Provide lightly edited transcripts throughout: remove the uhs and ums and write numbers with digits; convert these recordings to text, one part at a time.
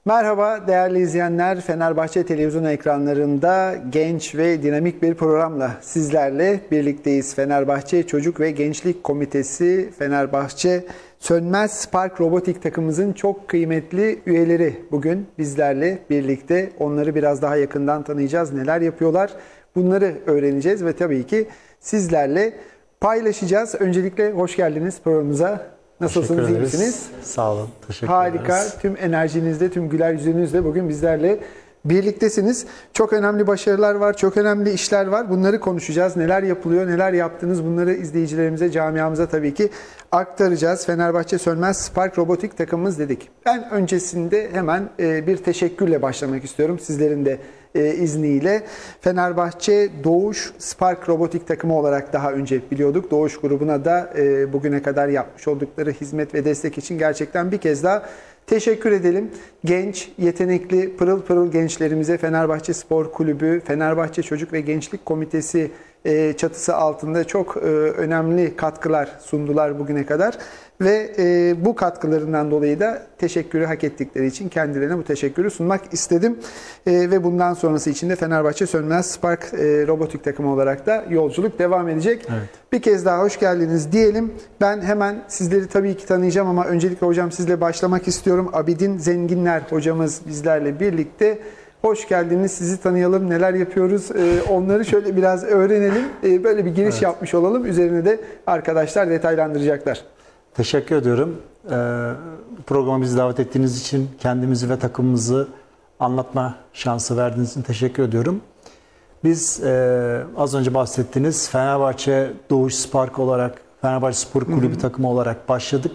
Merhaba değerli izleyenler, Fenerbahçe televizyon ekranlarında genç ve dinamik bir programla sizlerle birlikteyiz. Fenerbahçe Çocuk ve Gençlik Komitesi, Fenerbahçe Sönmez Spark Robotik takımımızın çok kıymetli üyeleri bugün bizlerle birlikte. Onları biraz daha yakından tanıyacağız. Neler yapıyorlar? Bunları öğreneceğiz ve tabii ki sizlerle paylaşacağız. Öncelikle hoş geldiniz programımıza. Nasılsınız, iyi misiniz? Sağ olun, teşekkür Harika. ederiz. Tüm enerjinizle, tüm güler yüzünüzle bugün bizlerle birliktesiniz. Çok önemli başarılar var, çok önemli işler var. Bunları konuşacağız. Neler yapılıyor, neler yaptınız bunları izleyicilerimize, camiamıza tabii ki aktaracağız. Fenerbahçe Sönmez Spark Robotik takımımız dedik. Ben öncesinde hemen bir teşekkürle başlamak istiyorum. Sizlerin de izniyle. Fenerbahçe Doğuş Spark Robotik takımı olarak daha önce biliyorduk. Doğuş grubuna da bugüne kadar yapmış oldukları hizmet ve destek için gerçekten bir kez daha teşekkür edelim. Genç, yetenekli, pırıl pırıl gençlerimize Fenerbahçe Spor Kulübü, Fenerbahçe Çocuk ve Gençlik Komitesi çatısı altında çok önemli katkılar sundular bugüne kadar. Ve bu katkılarından dolayı da teşekkürü hak ettikleri için kendilerine bu teşekkürü sunmak istedim. Ve bundan sonrası için de Fenerbahçe Sönmez Spark Robotik takımı olarak da yolculuk devam edecek. Evet. Bir kez daha hoş geldiniz diyelim. Ben hemen sizleri tabii ki tanıyacağım ama öncelikle hocam sizle başlamak istiyorum. Abidin Zenginler hocamız bizlerle birlikte. Hoş geldiniz. Sizi tanıyalım. Neler yapıyoruz? Onları şöyle biraz öğrenelim. Böyle bir giriş yapmış olalım. Üzerine de arkadaşlar detaylandıracaklar. Teşekkür ediyorum. Programa bizi davet ettiğiniz için, kendimizi ve takımımızı anlatma şansı verdiğiniz için teşekkür ediyorum. Biz az önce bahsettiğiniz Fenerbahçe Doğuş Spark olarak, Fenerbahçe Spor Kulübü takımı olarak başladık.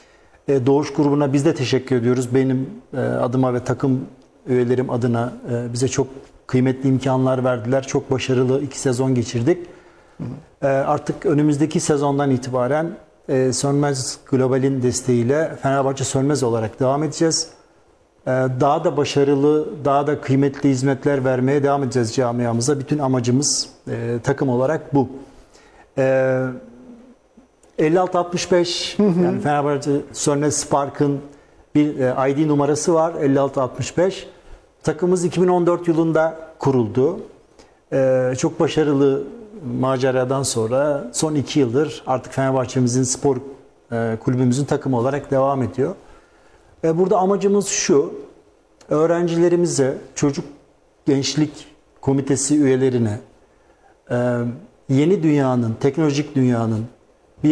Doğuş grubuna biz de teşekkür ediyoruz. Benim adıma ve takım üyelerim adına bize çok kıymetli imkanlar verdiler. Çok başarılı 2 sezon geçirdik. Artık önümüzdeki sezondan itibaren Sönmez Global'in desteğiyle Fenerbahçe Sönmez olarak devam edeceğiz. Daha da başarılı, daha da kıymetli hizmetler vermeye devam edeceğiz camiamıza. Bütün amacımız takım olarak bu. 5665 yani Fenerbahçe Sönmez Spark'ın bir ID numarası var, 5665. Takımımız 2014 yılında kuruldu. Çok başarılı maceradan sonra son 2 yıldır artık Fenerbahçe'mizin spor kulübümüzün takımı olarak devam ediyor. Burada amacımız şu: öğrencilerimize, çocuk gençlik komitesi üyelerine yeni dünyanın, teknolojik dünyanın